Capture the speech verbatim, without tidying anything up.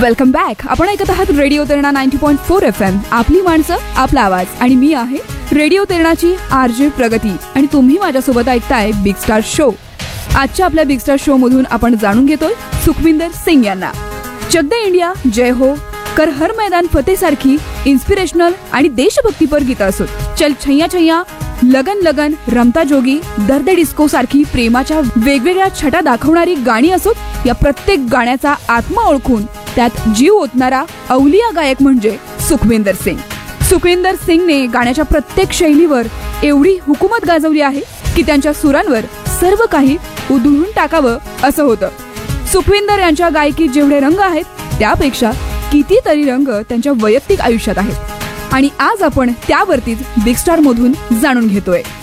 Welcome back. आपण ऐकत आहात radio Terna ninety point four F M. आपली माणसं आपला आवाज. आणि मी आहे रेडिओ तेरणाची आर जे प्रगती. आणि तुम्ही माझ्यासोबत ऐकताय बिग स्टार शो. आजच्या आपल्या बिग स्टार शो मधून आपण जाणून घेतोय सुखविंदर सिंग यांना. चक दे इंडिया, जय हो, कर हर मैदान फतेह सारखी इन्स्पिरेशनल आणि देशभक्तीपर गीतं असोत, चल छैया छैया, लगन लगन, रमता जोगी, दर्द डिस्को सारखी प्रेमाच्या वेगवेगळ्या छटा दाखवणारी गाणी असोत, या प्रत्येक गाण्याचा आत्मा ओळखून त्यात जीव ओतणारा अवलिया गायक म्हणजे सुखविंदर सिंग. सुखविंदर सिंगने गाण्याच्या प्रत्येक शैलीवर एवढी हुकूमत गाजवली आहे की त्यांच्या सुरांवर सर्व काही उधळून टाकावं असं होतं. सुखविंदर यांच्या गायकीत जेवढे रंग आहेत त्यापेक्षा कितीतरी रंग त्यांच्या वैयक्तिक आयुष्यात आहेत. आणि आज आपण त्यावरतीच बिग स्टार मधून जाणून घेतोय.